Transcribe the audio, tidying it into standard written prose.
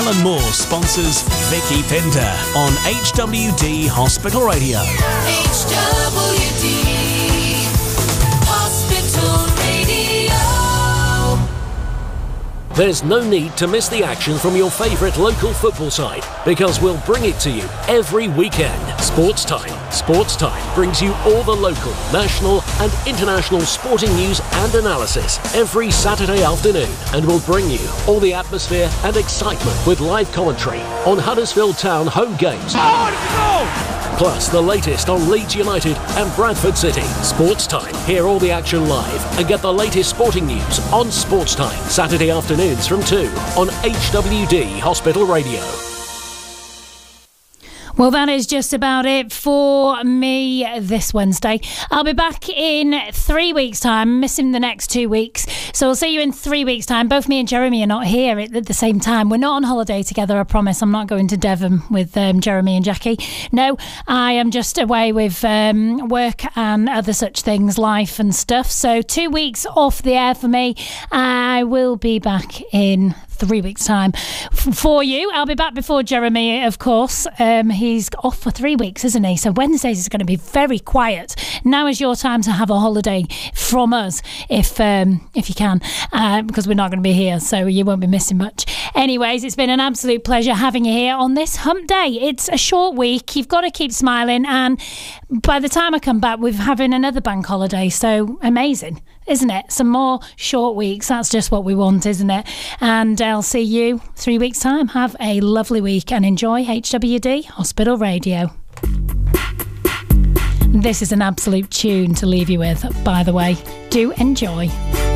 Alan Moore sponsors Vicky Pinder on HWD Hospital Radio. HWD Hospital Radio. There's no need to miss the action from your favourite local football side, because we'll bring it to you every weekend. Sports Time. Sports Time brings you all the local, national and international sporting news and analysis every Saturday afternoon, and we'll bring you all the atmosphere and excitement with live commentary on Huddersfield Town home games. Plus the latest on Leeds United and Bradford City. Sports Time. Hear all the action live and get the latest sporting news on Sports Time. Saturday afternoons from 2 on HWD Hospital Radio. Well, that is just about it for me this Wednesday. I'll be back in 3 weeks' time, missing the next 2 weeks. So I'll see you in 3 weeks' time. Both me and Jeremy are not here at the same time. We're not on holiday together, I promise. I'm not going to Devon with Jeremy and Jackie. No, I am just away with work and other such things, life and stuff. So 2 weeks off the air for me. I will be back in 3 weeks' time for you. I'll be back before Jeremy, of course. He's off for 3 weeks, isn't he? So Wednesdays is going to be very quiet. Now is your time to have a holiday from us, if you can, because we're not going to be here, so you won't be missing much. Anyways, it's been an absolute pleasure having you here on this hump day. It's a short week. You've got to keep smiling, and by the time I come back, we're having another bank holiday. So amazing, isn't it? Some more short weeks. That's just what we want, isn't it? And I'll see you 3 weeks' time. Have a lovely week and enjoy HWD Hospital Radio. This is an absolute tune to leave you with, by the way. Do enjoy.